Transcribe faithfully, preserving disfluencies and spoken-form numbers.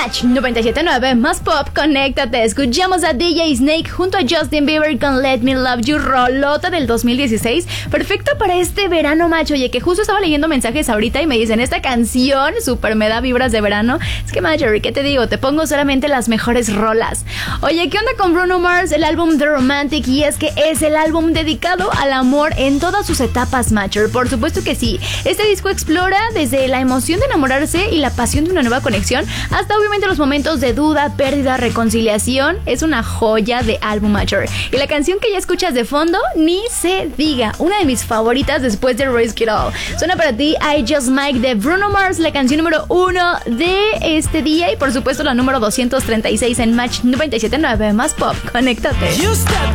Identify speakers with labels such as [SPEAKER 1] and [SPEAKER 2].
[SPEAKER 1] Match noventa y siete punto nueve más pop, conéctate. Escuchamos a D J Snake junto a Justin Bieber con Let Me Love You, rolota del dos mil dieciséis. Perfecto para este verano, Match. Oye, que justo estaba leyendo mensajes ahorita y me dicen, esta canción súper me da vibras de verano. Es que, Marjorie, ¿qué te digo? Te pongo solamente las mejores rolas. Oye, ¿qué onda con Bruno Mars? El álbum The Romantic, y es que es el álbum dedicado al amor en todas sus etapas, Matcher. Por supuesto que sí. Este disco explora desde la emoción de enamorarse y la pasión de una nueva conexión hasta obviamente los momentos de duda, pérdida, reconciliación. Es una joya de álbum, Matcher. Y la canción que ya escuchas de fondo, ni se diga, una de mis favoritas después de Risk It All. Suena para ti I Just Might de Bruno Mars, la canción número uno de este día, y por supuesto la número doscientos treinta y seis en Match noventa y siete punto nueve más pop. Conéctate.